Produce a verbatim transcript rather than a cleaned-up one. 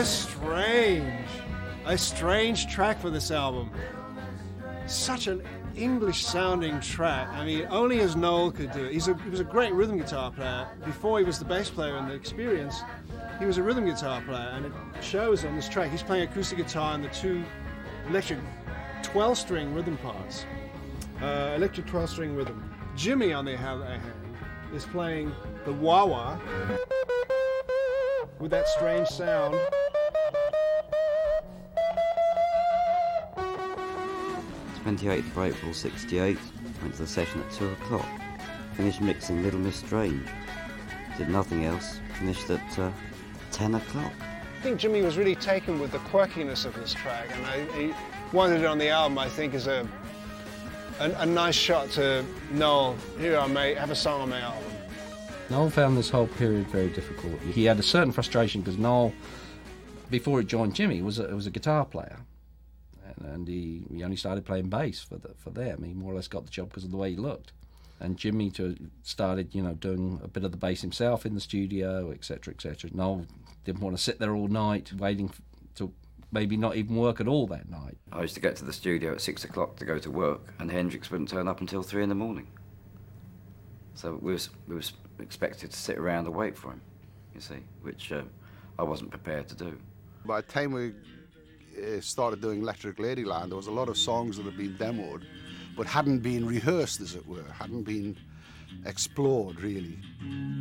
a strange, a strange track for this album. Such an English-sounding track. I mean, only as Noel could do it. He's a, he was a great rhythm guitar player. Before he was the bass player in the Experience, he was a rhythm guitar player, and it shows on this track. He's playing acoustic guitar and the two electric twelve-string rhythm parts. Uh, electric twelve-string rhythm. Jimmy, on the other hand, is playing the wah-wah with that strange sound. twenty-eighth of April sixty-eight, went to the session at two o'clock. Finished mixing Little Miss Strange. Did nothing else. Finished at uh, ten o'clock. I think Jimmy was really taken with the quirkiness of this track, and I, he wanted it on the album, I think, as a, a, a nice shot to Noel. Here I mate, have a song on my album. Noel found this whole period very difficult. He had a certain frustration because Noel, before he joined Jimmy, was a, was a guitar player. And he, he only started playing bass for the, for them. He more or less got the job because of the way he looked. And Jimmy to, started, you know, doing a bit of the bass himself in the studio, et cetera, et cetera. Noel didn't want to sit there all night waiting to maybe not even work at all that night. I used to get to the studio at six o'clock to go to work, and Hendrix wouldn't turn up until three in the morning. So we was we was expected to sit around and wait for him, you see, which uh, I wasn't prepared to do. By the time we uh, started doing Electric Ladyland, there was a lot of songs that had been demoed, but hadn't been rehearsed, as it were, hadn't been explored, really.